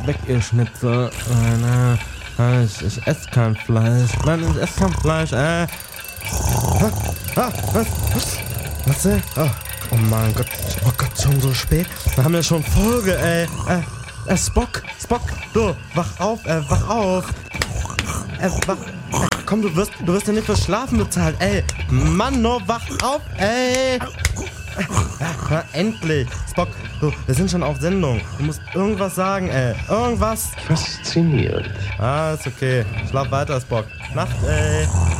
weggeschnitzel. Ich esse kein Fleisch. Nein, ich esse kein Fleisch. Was? Oh mein Gott. Oh Gott, schon so spät. Wir haben ja schon Folge, ey. Spock, du, wach auf. Komm, du wirst ja nicht für Schlafen bezahlt, ey. Mann, no, wach auf, ey. Endlich. Spock, du, wir sind schon auf Sendung. Du musst irgendwas sagen, ey. Irgendwas. Faszinierend. Ist okay. Schlaf weiter, Spock. Nacht, ey.